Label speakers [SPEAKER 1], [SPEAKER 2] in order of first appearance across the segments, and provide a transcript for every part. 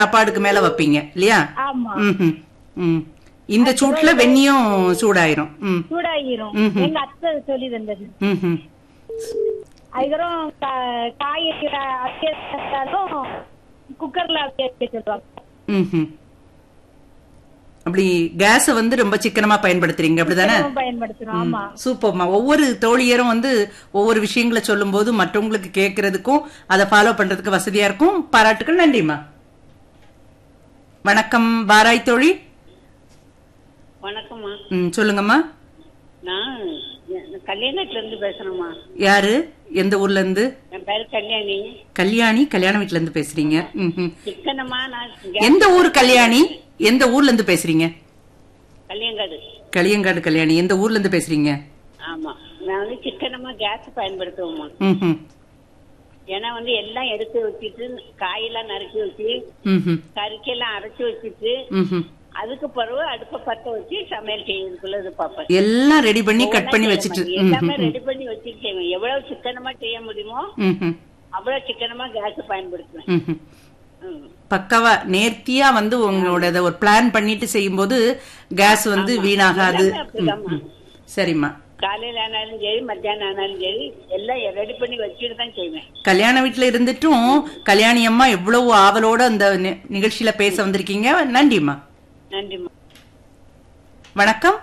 [SPEAKER 1] சாப்பாடுக்கு மேல வைப்பீங்க இல்லையா?
[SPEAKER 2] ஆமா.
[SPEAKER 1] இந்த சூட்ல வெண்ணியும் சூடாயிரும்.
[SPEAKER 2] சூடாயிரும். எங்க அத்தை சொல்லி தந்தது. அதுக்கப்புறம் காய் அத்தியாலும் குக்கர்ல சொல்லுவாங்க.
[SPEAKER 1] அப்படி கேஸ் ரொம்ப சிக்கனமா பயன்படுத்துறீங்க அப்படிதானே?
[SPEAKER 2] பயன்படுத்துறோம்.
[SPEAKER 1] சூப்பர்மா. ஒவ்வொரு தோழியரும் ஒவ்வொரு விஷயங்களை சொல்லும் போது மற்றவங்களுக்கு கேட்கறதுக்கும் அதை ஃபாலோ பண்றதுக்கு வசதியா இருக்கும். பாராட்டுக்கள். நன்றிமா. வணக்கம் வாராய் தோழி.
[SPEAKER 3] வணக்கம்மா.
[SPEAKER 1] சொல்லுங்கம்மா.
[SPEAKER 3] நான் கல்யாணத்துல இருந்து பேசுறேம்மா.
[SPEAKER 1] யாரு? எந்த ஊர்ல இருந்து?
[SPEAKER 3] என் பேரு கல்யாணி.
[SPEAKER 1] கல்யாணி. கல்யாண வீட்டுல இருந்து பேசுறீங்க.
[SPEAKER 3] சிக்கனமா
[SPEAKER 1] எந்த ஊர் கல்யாணி? எந்த ஊர்ல இருந்து பேசுறீங்க?
[SPEAKER 3] கல்யாங்காடு.
[SPEAKER 1] கல்யாங்காடு கல்யாணி. எந்த ஊர்ல இருந்து பேசுறீங்க?
[SPEAKER 3] ஆமா. நான் சிக்கனமா கேஸ் பயன்படுத்துவோம்மா. ஏன்னா எல்லாம் எடுத்து வச்சுட்டு காயெல்லாம் நறுக்கி வச்சு கறிக்கெல்லாம் அரைச்சு வச்சுட்டு அதுக்கு பிறகு அடுப்ப பத்த வச்சு சமையல் செய்யறதுக்குள்ள பாப்பேன்.
[SPEAKER 1] எல்லாம் ரெடி பண்ணி கட் பண்ணி வச்சுட்டு
[SPEAKER 3] எல்லாமே ரெடி பண்ணி வச்சுட்டு செய்வேன். எவ்வளவு சிக்கனமா செய்ய முடியுமோ அவ்வளவு சிக்கனமா கேஸ் பயன்படுத்துவேன்.
[SPEAKER 1] பக்காவா நேர்த்தியா உங்களோட ஒரு பிளான் பண்ணிட்டு செய்யும் போது கேஸ் வீணாகாது. சரிம்மா.
[SPEAKER 3] காலையில ஆனாலும் சரி மத்தியானம் ஆனாலும் சரி எல்லாம் ரெடி பண்ணி வச்சுட்டு தான் செய்வேன்.
[SPEAKER 1] கல்யாண வீட்டுல இருந்துட்டும் கல்யாணி அம்மா எவ்வளவு ஆவலோட அந்த நிகழ்ச்சியில பேச வந்திருக்கீங்க. நன்றிம்மா.
[SPEAKER 3] நன்றிம்மா.
[SPEAKER 1] வணக்கம்.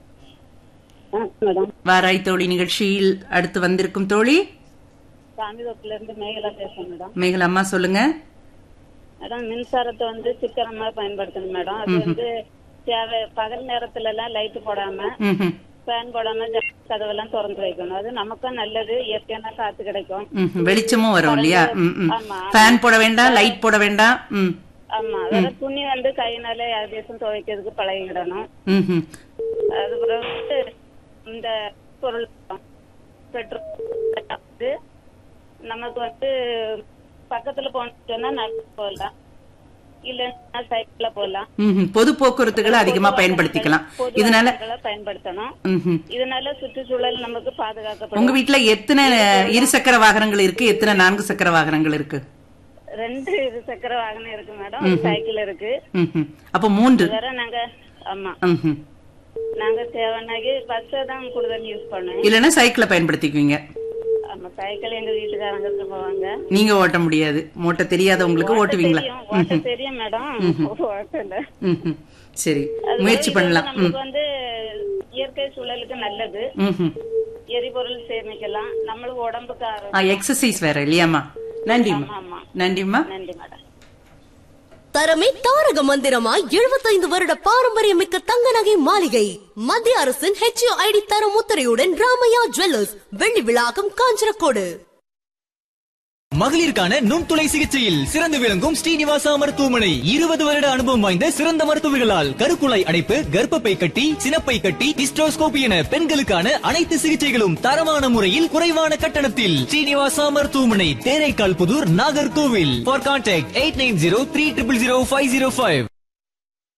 [SPEAKER 1] வாராய் தோழி நிகழ்ச்சியில் அடுத்து வந்திருக்கும் தோழி
[SPEAKER 4] சாமிதோப்புல இருந்து மேகலா பேசுறேன் மேடம்.
[SPEAKER 1] மேகலா அம்மா சொல்லுங்க.
[SPEAKER 4] மேடம் மின்சாரத்தை சிக்கனமா பயன்படுத்தணும் மேடம். அது தேவை பகல் நேரத்துல எல்லாம் லைட் போடாம ஃபேன் போடாம கதவெல்லாம் திறந்து வைக்கணும். அது நமக்கும் நல்லது. இயற்கையான காத்து கிடைக்கும்.
[SPEAKER 1] வெளிச்சமும் வரும் இல்லையா? ஃபேன் போட வேண்டாம், லைட் போட வேண்டாம்.
[SPEAKER 4] ஆமா. வேற துணி கையினால தேசம் துவைக்கிறதுக்கு பழகிடணும். அதுக்கப்புறம் இந்த பொருள் பெட்ரோல் நமக்கு பக்கத்துல போனா நடந்து போகலாம், இல்லன்னா சைக்கிள்ல போகலாம்.
[SPEAKER 1] பொது போக்குவரத்துகளை அதிகமா பயன்படுத்திக்கலாம். இதனால
[SPEAKER 4] பயன்படுத்தணும். இதனால சுற்றுச்சூழல் நமக்கு பாதுகாக்கப்படும்.
[SPEAKER 1] உங்க வீட்டுல எத்தனை இருசக்கர வாகனங்கள் இருக்கு? எத்தனை 4 சக்கர வாகனங்கள் இருக்கு?
[SPEAKER 4] 2 இருசக்கர வாகனம் இருக்கு மேடம். சைக்கிள் இருக்கு.
[SPEAKER 1] அப்ப 3
[SPEAKER 4] வேற நாங்க. ஆமா. நாங்க தேவைனாக்கி பஸ் தான் கூடுதல் யூஸ் பண்ணுவோம்.
[SPEAKER 1] இல்லன்னா சைக்கிளை பயன்படுத்திக்குவீங்க.
[SPEAKER 4] ஆமா. சைக்கிள் எங்க வீட்டுக்காரங்க போவாங்க.
[SPEAKER 1] நீங்க ஓட்ட முடியாது. ஓட்ட தெரியாதவங்களுக்கு ஓட்டுவீங்களா?
[SPEAKER 4] ஓட்ட தெரியும் மேடம். ஓட்டல.
[SPEAKER 1] சரி, முயற்சி பண்ணலாம்.
[SPEAKER 4] நமக்கு இயற்கை சூழலுக்கு நல்லது. எரிபொருள் சேமிக்கலாம். நம்மளுக்கு உடம்புக்கு ஆரோக்கியம்.
[SPEAKER 1] எக்ஸசைஸ் வேற இல்லையாமா? நன்றிம்மா. நன்றிம்மா.
[SPEAKER 4] நன்றி மேடம்.
[SPEAKER 5] தரமே தாரக மந்திரமாய் 75 வருட பாரம்பரியமிக்க தங்க நகை மாளிகை. மத்திய அரசின் HUID தரம் முத்திரையுடன் ராமையா ஜுவல்லர்ஸ், வெள்ளி விழாக்கம், காஞ்சனக்கோடு.
[SPEAKER 6] மகளிருக்கான நுண்துளை சிகிச்சையில் சிறந்து விளங்கும் ஸ்ரீனிவாசா மருத்துவமனை 20 வருட அனுபவம் வாய்ந்த சிறந்த மருத்துவர்களால் கருக்குழாய் அடைப்பு, கர்ப்பப்பை கட்டி, சினப்பை கட்டி, ஹிஸ்டோஸ்கோபி என பெண்களுக்கான அனைத்து சிகிச்சைகளும் தரமான முறையில் குறைவான கட்டணத்தில். ஸ்ரீனிவாசா மருத்துவமனை, தேரைக்கால் புதூர், நாகர்கோவில். For contact 8903000505.